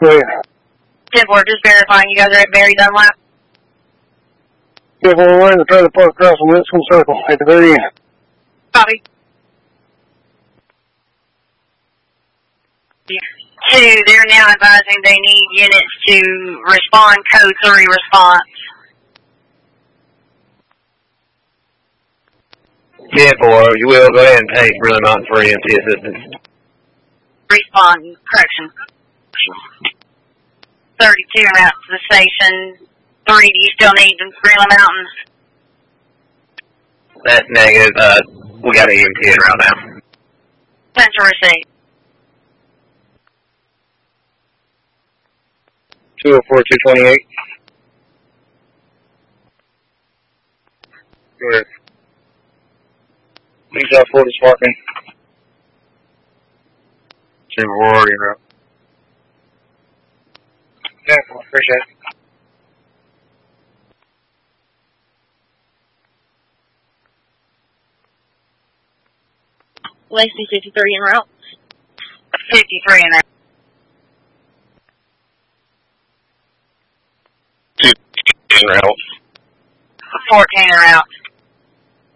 Yeah. 10-4, just verifying you guys are at Barry Dunlap. Yeah, we're in the trailer park across from Lipscomb Circle at the very end. Copy. 2, they're now advising they need units to respond code 3 response. 10-4, you will go ahead and take Brother Mountain for EMT assistance. Respond, correction. 32 route to the station. 3, do you still need Greenland Mountain? That's negative. We got an EMT in right now. Central receipt. 204-228. Good. East South Florida Sparking. Jim, we're already in route. Yeah, appreciate it. Lacey 53 en route. 53 en route. 2 en route. 14 en route.